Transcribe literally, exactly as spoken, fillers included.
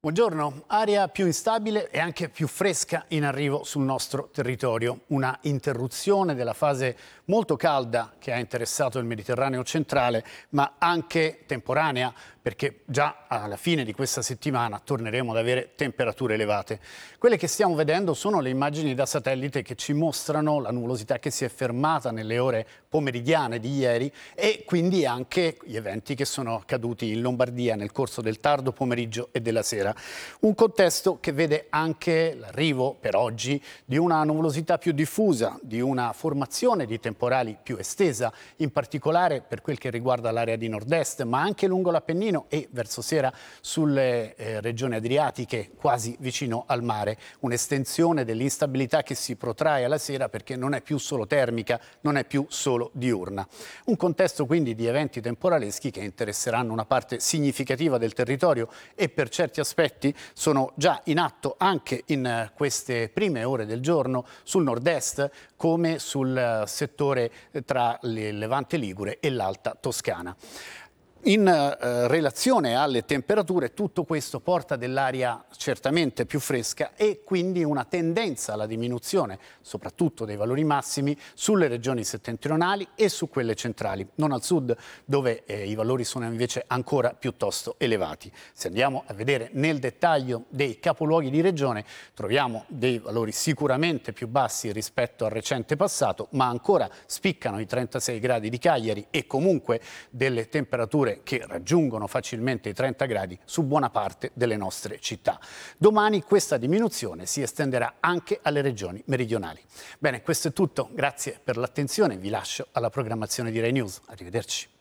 Buongiorno, aria più instabile e anche più fresca in arrivo sul nostro territorio. Una interruzione della fase molto calda che ha interessato il Mediterraneo centrale, ma anche temporanea, perché già alla fine di questa settimana torneremo ad avere temperature elevate. Quelle che stiamo vedendo sono le immagini da satellite che ci mostrano la nuvolosità che si è fermata nelle ore pomeridiane di ieri e quindi anche gli eventi che sono accaduti in Lombardia nel corso del tardo pomeriggio e della sera. Un contesto che vede anche l'arrivo per oggi di una nuvolosità più diffusa, di una formazione di temporali più estesa, in particolare per quel che riguarda l'area di nord-est, ma anche lungo l'Appennino e verso sera sulle eh, regioni adriatiche, quasi vicino al mare. Un'estensione dell'instabilità che si protrae alla sera perché non è più solo termica, non è più solo diurna. Un contesto quindi di eventi temporaleschi che interesseranno una parte significativa del territorio e per certi aspetti sono già in atto anche in queste prime ore del giorno sul nord-est come sul settore tra il Levante Ligure e l'Alta Toscana. In eh, relazione alle temperature, tutto questo porta dell'aria certamente più fresca e quindi una tendenza alla diminuzione, soprattutto dei valori massimi, sulle regioni settentrionali e su quelle centrali, non al sud, dove eh, i valori sono invece ancora piuttosto elevati. Se andiamo a vedere nel dettaglio dei capoluoghi di regione, troviamo dei valori sicuramente più bassi rispetto al recente passato, ma ancora spiccano i trentasei gradi di Cagliari e comunque delle temperature che raggiungono facilmente i trenta gradi su buona parte delle nostre città. Domani questa diminuzione si estenderà anche alle regioni meridionali. Bene, questo è tutto. Grazie per l'attenzione. Vi lascio alla programmazione di Rai News. Arrivederci.